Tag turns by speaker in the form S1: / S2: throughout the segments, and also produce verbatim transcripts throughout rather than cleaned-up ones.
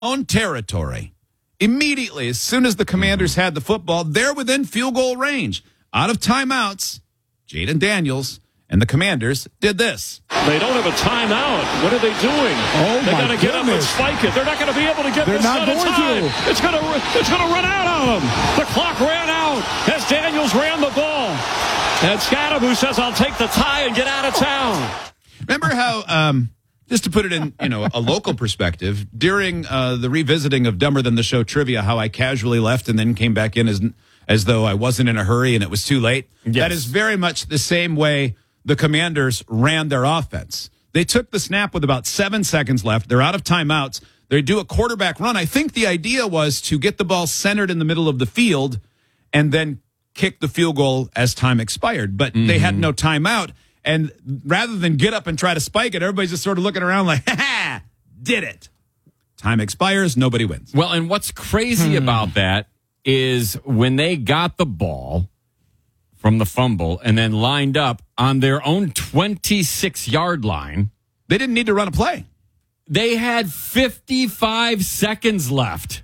S1: own territory. Immediately, as soon as the Commanders had the football, they're within field goal range. Out of timeouts, Jaden Daniels and the Commanders did this.
S2: They don't have a timeout. What are they doing?
S3: Oh,
S2: they
S3: my
S2: got to get up and
S3: goodness.
S2: spike it. They're not going to be able to get
S3: They're
S2: this
S3: not
S2: done in
S3: going
S2: time.
S3: to.
S2: It's going to it's going to run out on them. The clock ran out as Daniels ran the ball. And Scadaboo says, I'll take the tie and get out of town.
S1: Remember how, um, just to put it in, you know, a local perspective, during uh, the revisiting of Dumber Than the Show trivia, how I casually left and then came back in as as though I wasn't in a hurry and it was too late.
S4: Yes.
S1: That is very much the same way the Commanders ran their offense. They took the snap with about seven seconds left. They're out of timeouts. They do a quarterback run. I think the idea was to get the ball centered in the middle of the field and then kick the field goal as time expired. But mm-hmm. they had no timeout. And rather than get up and try to spike it, everybody's just sort of looking around like, ha ha, did it. Time expires, nobody wins.
S4: Well, and what's crazy hmm. about that is when they got the ball from the fumble and then lined up on their own twenty-six-yard line.
S1: They didn't need to run a play.
S4: They had fifty-five seconds left.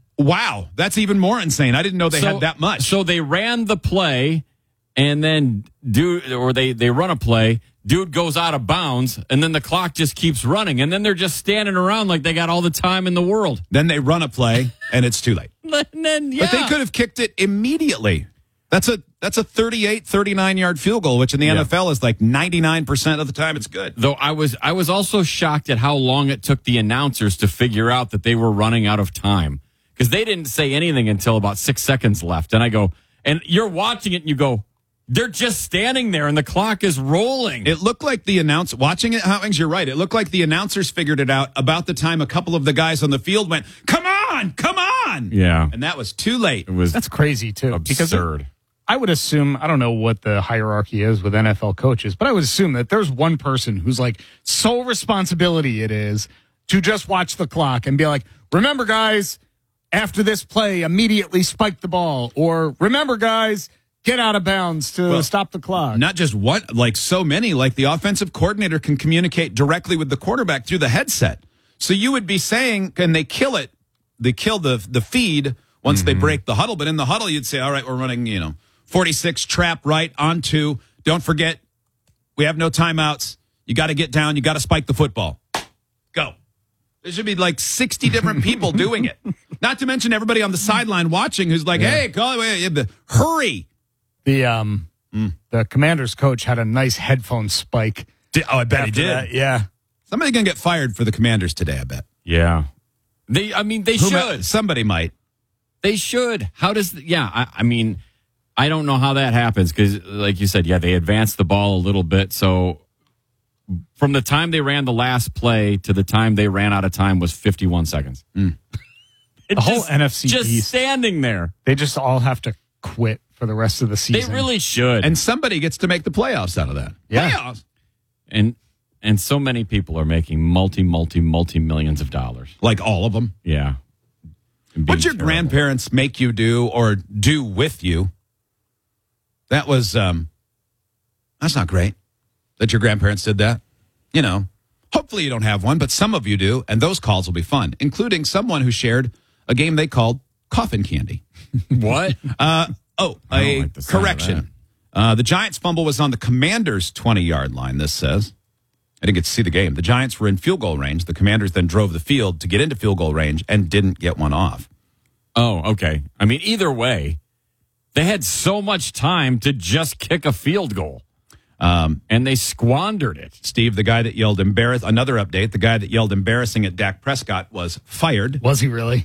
S1: Wow, that's even more insane. I didn't know they
S4: so,
S1: had that much.
S4: So they ran the play, and then dude, or they, they run a play, dude goes out of bounds, and then the clock just keeps running, and then they're just standing around like they got all the time in the world.
S1: Then they run a play, and it's too late.
S4: and then, yeah.
S1: But they could have kicked it immediately. That's a that's a thirty-eight, thirty-nine-yard field goal, which in the yeah. N F L is like ninety-nine percent of the time it's good.
S4: Though I was I was also shocked at how long it took the announcers to figure out that they were running out of time. Because they didn't say anything until about six seconds left. And I go, and you're watching it and you go, they're just standing there and the clock is rolling.
S1: It looked like the announcer, watching it, Howings, you're right. It looked like the announcers figured it out about the time a couple of the guys on the field went, come on, come on.
S4: Yeah.
S1: And that was too late.
S4: It was
S3: That's crazy, too.
S4: Absurd.
S3: Because I would assume, I don't know what the hierarchy is with N F L coaches, but I would assume that there's one person whose like sole responsibility it is to just watch the clock and be like, remember, guys, after this play, immediately spike the ball. Or remember, guys, get out of bounds to
S1: well,
S3: stop the clock.
S1: Not just one, like so many, like the offensive coordinator can communicate directly with the quarterback through the headset. So you would be saying, and they kill it, they kill the the feed once mm-hmm. they break the huddle. But in the huddle, you'd say, all right, we're running, you know, forty-six trap right onto, don't forget, we have no timeouts. You got to get down. You got to spike the football. Go. There should be like sixty different people doing it. Not to mention everybody on the sideline watching who's like, yeah. hey, call, hurry.
S3: The um, mm. the Commanders coach had a nice headphone spike.
S1: Did, oh, I bet he did.
S3: That. Yeah.
S1: Somebody's going to get fired for the Commanders today, I bet.
S4: Yeah. They. I mean, they Who should.
S1: Ma- somebody might.
S4: They should. How does, the, yeah, I, I mean, I don't know how that happens because, like you said, yeah, they advanced the ball a little bit. So from the time they ran the last play to the time they ran out of time was fifty-one seconds.
S1: Mm.
S3: The
S4: just,
S3: whole N F C
S4: just
S3: East,
S4: standing there.
S3: They just all have to quit for the rest of the season.
S4: They really should.
S1: And somebody gets to make the playoffs out of that.
S3: Yeah.
S1: Playoffs.
S4: And and so many people are making multi, multi, multi millions of dollars.
S1: Like all of them.
S4: Yeah.
S1: What'd your terrible. grandparents make you do or do with you? That was, um, that's not great that your grandparents did that. You know, hopefully you don't have one, but some of you do, and those calls will be fun, including someone who shared a game they called Coffin Candy.
S4: What?
S1: Uh, oh, a
S4: like
S1: correction. Uh, the Giants' fumble was on the Commanders' twenty-yard line, this says. I didn't get to see the game. The Giants were in field goal range. The Commanders then drove the field to get into field goal range and didn't get one off.
S4: Oh, okay. I mean, either way, they had so much time to just kick a field goal. Um, and they squandered it.
S1: Steve, the guy that yelled embarrass, another update, the guy that yelled embarrassing at Dak Prescott was fired.
S3: Was he really?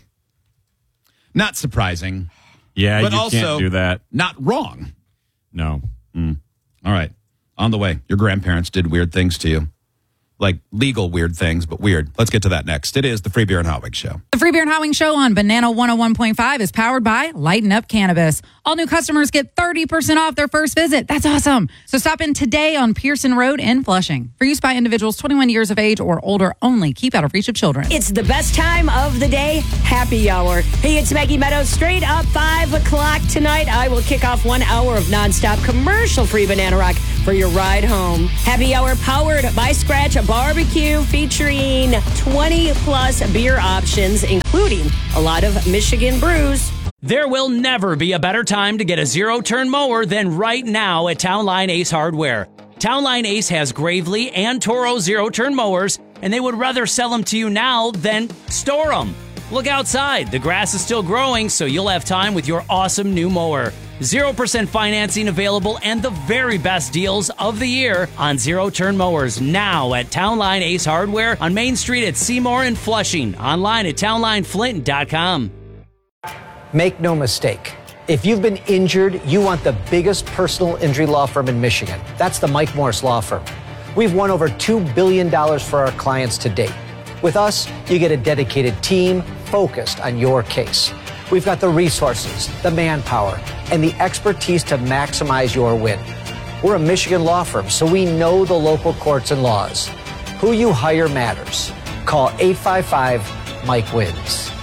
S1: Not surprising.
S4: Yeah,
S1: but
S4: you
S1: also
S4: can't do that.
S1: Not wrong.
S4: No.
S1: Mm. All right. On the way. Your grandparents did weird things to you. Like legal weird things, but weird. Let's get to that next. It is the Free Beer and Hot Wings Show.
S5: The Free Beer and Hot Wings Show on Banana one oh one point five is powered by Lighten Up Cannabis. All new customers get thirty percent off their first visit. That's awesome. So stop in today on Pearson Road in Flushing. For use by individuals twenty-one years of age or older only. Keep out of reach of children.
S6: It's the best time of the day, happy hour. Hey, it's Maggie Meadows. Straight up five o'clock tonight, I will kick off one hour of nonstop commercial-free Banana Rock for your ride home. Happy hour powered by Scratch Barbecue, featuring twenty plus beer options, including a lot of Michigan brews.
S7: There will never be a better time to get a zero-turn mower than right now at Town Line Ace Hardware. Town Line Ace has Gravely and Toro zero-turn mowers, and they would rather sell them to you now than store them. Look outside. The grass is still growing, so you'll have time with your awesome new mower. zero percent financing available and the very best deals of the year on zero-turn mowers now at Town Line Ace Hardware on Main Street at Seymour and Flushing. Online at town line flint dot com.
S8: Make no mistake. If you've been injured, you want the biggest personal injury law firm in Michigan. That's the Mike Morris Law Firm. We've won over two billion dollars for our clients to date. With us, you get a dedicated team focused on your case. We've got the resources, the manpower, and the expertise to maximize your win. We're a Michigan law firm, so we know the local courts and laws. Who you hire matters. Call eight five five, Mike Wins.